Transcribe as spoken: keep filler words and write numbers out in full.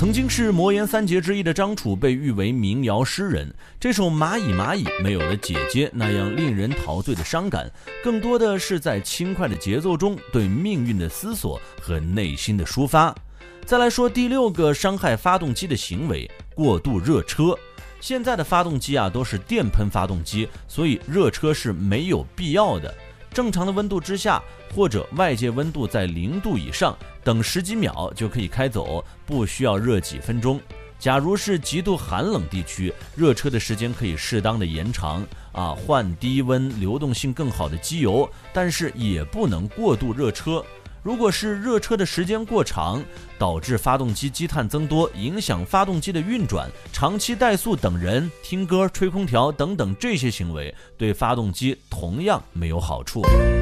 曾经是魔岩三杰之一的张楚被誉为民谣诗人，这首蚂蚁蚂蚁没有了姐姐那样令人陶醉的伤感，更多的是在轻快的节奏中对命运的思索和内心的抒发。再来说第六个伤害发动机的行为，过度热车。现在的发动机啊都是电喷发动机，所以热车是没有必要的。正常的温度之下，或者外界温度在零度以上，等十几秒就可以开走，不需要热几分钟。假如是极度寒冷地区，热车的时间可以适当的延长啊，换低温、流动性更好的机油，但是也不能过度热车。如果是热车的时间过长，导致发动机积碳增多，影响发动机的运转，长期怠速等人、听歌、吹空调等等这些行为，对发动机同样没有好处。